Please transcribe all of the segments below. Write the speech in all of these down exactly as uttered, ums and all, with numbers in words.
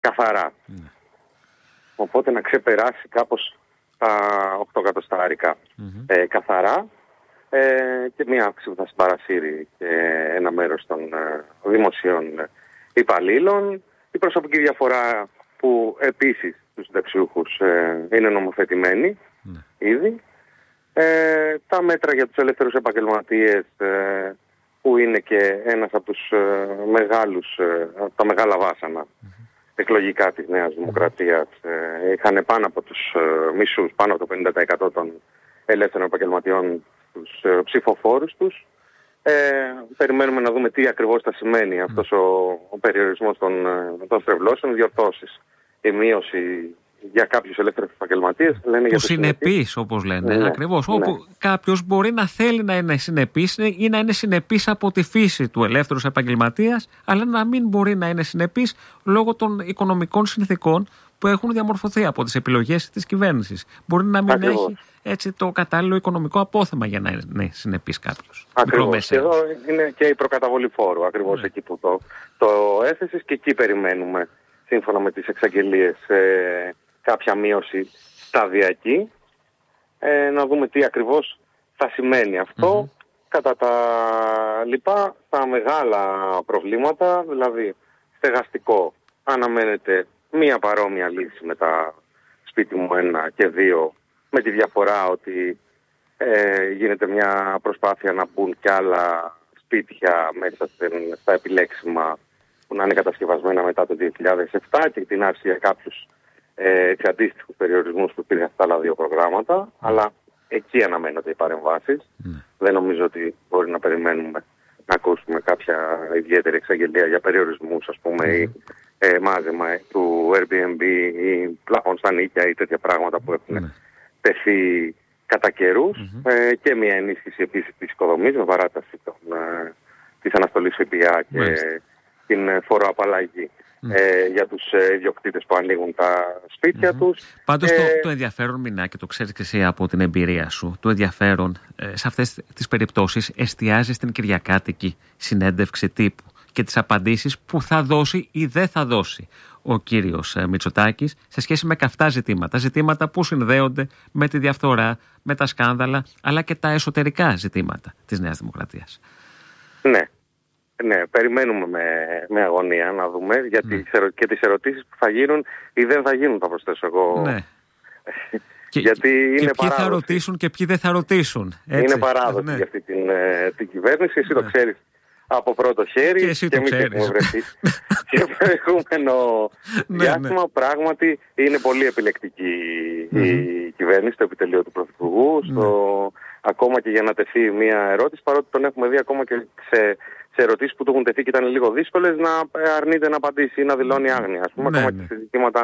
καθαρά. Mm. Οπότε να ξεπεράσει κάπως τα οκτώ εκατοστάρικα mm-hmm. ε, καθαρά ε, και μια αύξηση που θα συμπαρασύρει και ένα μέρος των ε, δημοσίων υπαλλήλων. Η προσωπική διαφορά που επίσης τους συνταξιούχους ε, είναι νομοθετημένη mm. ήδη. Ε, τα μέτρα για τους ελεύθερους επαγγελματίες ε, που είναι και ένας από τους ε, μεγάλους, ε, τα μεγάλα βάσανα mm-hmm. εκλογικά της Νέας Δημοκρατίας. Ε, είχαν πάνω από τους ε, μισούς, πάνω από το πενήντα τοις εκατό των ελεύθερων επαγγελματιών τους ε, ψηφοφόρους τους. Ε, περιμένουμε να δούμε τι ακριβώς θα σημαίνει mm. αυτός ο, ο περιορισμός των, των στρεβλώσεων, διορθώσεις. Η μείωση για κάποιους ελεύθερους επαγγελματίες. Που συνεπείς, όπως λένε, ναι, ακριβώς. Ναι. Όπου κάποιος μπορεί να θέλει να είναι συνεπής ή να είναι συνεπής από τη φύση του ελεύθερου επαγγελματίας, αλλά να μην μπορεί να είναι συνεπής λόγω των οικονομικών συνθήκων που έχουν διαμορφωθεί από τις επιλογές της κυβέρνησης. Μπορεί να μην ακριβώς. έχει έτσι το κατάλληλο οικονομικό απόθεμα για να είναι συνεπής κάποιος. Ακριβώς. Και εδώ είναι και η προκαταβολή φόρου, ακριβώς ναι. εκεί που το, το έθεσες, και εκεί περιμένουμε, σύμφωνα με τις εξαγγελίες, ε, κάποια μείωση σταδιακή. Ε, να δούμε τι ακριβώς θα σημαίνει αυτό. Mm-hmm. Κατά τα λοιπά, τα μεγάλα προβλήματα, δηλαδή στεγαστικό, αναμένεται μία παρόμοια λύση με τα σπίτι μου ένα και δύο, με τη διαφορά ότι ε, γίνεται μια προσπάθεια να μπουν κι άλλα σπίτια μέσα στα επιλέξιμα που να είναι κατασκευασμένα μετά το δύο χιλιάδες επτά και την άρση για κάποιους ε, αντίστοιχους περιορισμούς που υπήρχαν στα άλλα δύο προγράμματα. Mm. Αλλά εκεί αναμένονται οι παρεμβάσεις. Mm. Δεν νομίζω ότι μπορεί να περιμένουμε να ακούσουμε κάποια ιδιαίτερη εξαγγελία για περιορισμούς, ας πούμε, mm. ή ε, μάζεμα του Airbnb ή πλαφών στα νίκια ή τέτοια πράγματα που έχουν mm. τεθεί κατά καιρούς. Mm-hmm. Ε, και μια ενίσχυση επίσης της οικοδομής με παράταση των, ε, της αναστολής ΦΠΑ και mm. την φοροαπαλλαγή mm. ε, για τους ε, ιδιοκτήτες που ανοίγουν τα σπίτια mm-hmm. τους. Πάντως ε, το, το ενδιαφέρον, Μινάκη, το ξέρεις και εσύ από την εμπειρία σου, το ενδιαφέρον ε, σε αυτές τις περιπτώσεις εστιάζει στην κυριακάτικη συνέντευξη τύπου και τις απαντήσεις που θα δώσει ή δεν θα δώσει ο κύριος Μητσοτάκης σε σχέση με καυτά ζητήματα. Ζητήματα που συνδέονται με τη διαφθορά, με τα σκάνδαλα, αλλά και τα εσωτερικά ζητήματα της Νέας Δημοκρατίας. Ναι. Ναι, περιμένουμε με, με αγωνία να δούμε, γιατί ναι. και τις ερωτήσεις που θα γίνουν ή δεν θα γίνουν, θα προσθέσω εγώ. Ναι. γιατί και, είναι και ποιοι παράδοση. Θα ρωτήσουν και ποιοι δεν θα ρωτήσουν. Έτσι. Είναι παράδοση ναι. για αυτή την, την κυβέρνηση. Εσύ ναι. το ξέρεις από πρώτο χέρι και, εσύ και εμείς έχουμε βρεθεί και προηγούμενο ναι, διάστημα. Ναι. Πράγματι είναι πολύ επιλεκτική mm-hmm. η κυβέρνηση, το επιτελείο του Πρωθυπουργού, στο, mm. ακόμα και για να τεθεί μια ερώτηση, παρότι τον έχουμε δει ακόμα και σε, σε ερωτήσεις που του έχουν τεθεί και ήταν λίγο δύσκολες, να αρνείται να απαντήσει ή να δηλώνει άγνοια, ας πούμε, mm. ακόμα mm. και σε ζητήματα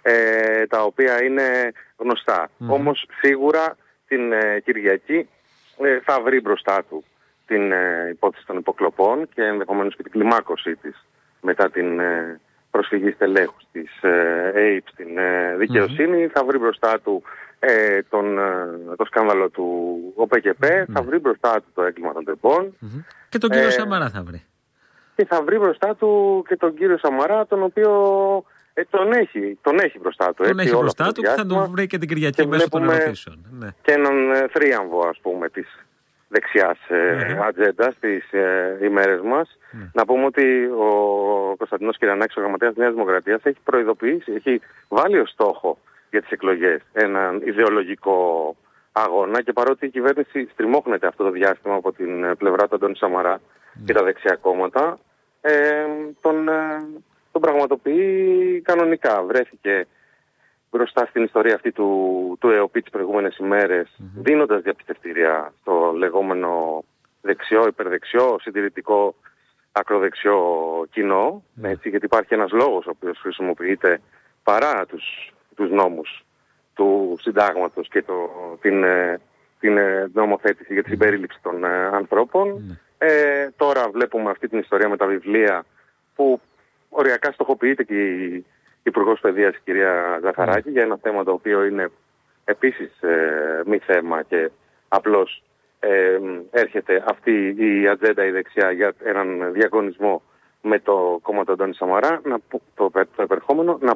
ε, τα οποία είναι γνωστά. Mm. Όμως σίγουρα την ε, Κυριακή ε, θα βρει μπροστά του την ε, υπόθεση των υποκλοπών και ενδεχομένως και την κλιμάκωσή της μετά την ε, προσφυγή στελέχους της ε, ΑΕΠ στην ε, δικαιοσύνη. Mm-hmm. Θα βρει μπροστά του ε, τον, ε, το σκάνδαλο του ΟΠΕΚΕΠΕ, mm-hmm. θα βρει μπροστά του το έγκλημα των τεμπών. Mm-hmm. Και τον κύριο ε, Σαμαρά θα βρει. Και θα βρει μπροστά του και τον κύριο Σαμαρά, τον οποίο ε, τον, έχει, τον έχει μπροστά του. Τον έτσι, έχει μπροστά του και θα τον βρει και την Κυριακή και μέσω των ερωτήσεων. Ναι. Και έναν ε, θρίαμβο, ας πούμε, της δεξιάς ε, mm-hmm. ατζέντα στις ε, ημέρες μας. Mm. Να πούμε ότι ο Κωνσταντινός Κυρανάκης, ο γραμματέας της Νέας Δημοκρατίας, έχει προειδοποιήσει, έχει βάλει ως στόχο για τις εκλογές έναν ιδεολογικό αγώνα, και παρότι η κυβέρνηση στριμώχνεται αυτό το διάστημα από την πλευρά του Αντώνη Σαμαρά mm. και τα δεξιά κόμματα, ε, τον, ε, τον πραγματοποιεί κανονικά. Βρέθηκε μπροστά στην ιστορία αυτή του, του ΕΟΠΗ τις προηγούμενες ημέρες, mm-hmm. δίνοντας διαπιστευτήρια στο λεγόμενο δεξιό, υπερδεξιό, συντηρητικό, ακροδεξιό κοινό, mm-hmm. έτσι, γιατί υπάρχει ένας λόγος ο οποίος χρησιμοποιείται παρά τους, τους νόμους του συντάγματος και το, την, την νομοθέτηση για τη συμπερίληψη των ε, ανθρώπων. Mm-hmm. Ε, τώρα βλέπουμε αυτή την ιστορία με τα βιβλία που οριακά στοχοποιείται και η Υπουργός Παιδείας, η κυρία Ζαχαράκη, mm. για ένα θέμα το οποίο είναι επίσης ε, μη θέμα και απλώς ε, έρχεται αυτή η ατζέντα η δεξιά για έναν διαγωνισμό με το κόμμα του Αντώνη Σαμαρά, να, το, το επερχόμενο, να